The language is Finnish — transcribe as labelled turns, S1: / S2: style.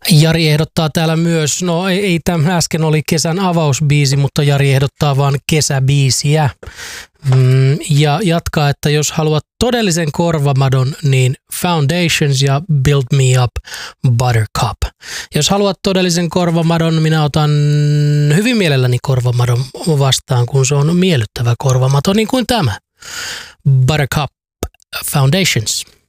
S1: Jari ehdottaa täällä myös, no ei tämä äsken oli kesän avausbiisi, mutta Jari ehdottaa vaan kesäbiisiä. Ja jatkaa, että jos haluat todellisen korvamadon, niin Foundations ja Build Me Up Buttercup. Jos haluat todellisen korvamadon, minä otan hyvin mielelläni korvamadon vastaan, kun se on miellyttävä korvamato, niin kuin tämä. Buttercup Foundations.